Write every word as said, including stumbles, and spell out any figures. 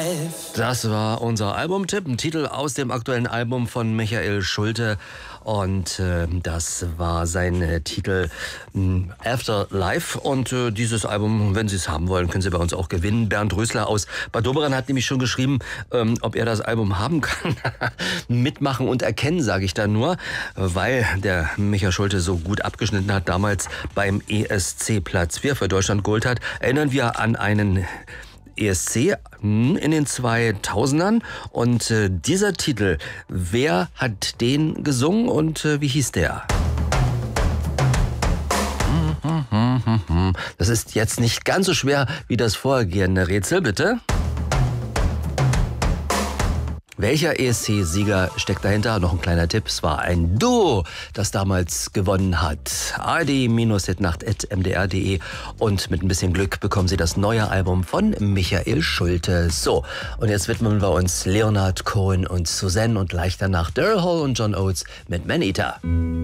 Das war unser Albumtipp, ein Titel aus dem aktuellen Album von Michael Schulte. Und äh, das war sein äh, Titel äh, Afterlife. Und äh, dieses Album, wenn Sie es haben wollen, können Sie bei uns auch gewinnen. Bernd Rösler aus Bad Doberan hat nämlich schon geschrieben, ähm, ob er das Album haben kann. Mitmachen und erkennen, sage ich dann nur, weil der Michael Schulte so gut abgeschnitten hat, damals beim E S C Platz vier für Deutschland geholt hat. Erinnern wir an einen E S C in den zweitausendern. Und äh, dieser Titel, wer hat den gesungen und äh, wie hieß der? Das ist jetzt nicht ganz so schwer wie das vorhergehende Rätsel, bitte. Welcher E S C-Sieger steckt dahinter? Noch ein kleiner Tipp. Es war ein Duo, das damals gewonnen hat. a d hitnacht at m d r punkt d e. Und mit ein bisschen Glück bekommen Sie das neue Album von Michael Schulte. So, und jetzt widmen wir uns Leonard Cohen und Suzanne und gleich danach Daryl Hall und John Oates mit Man-Eater.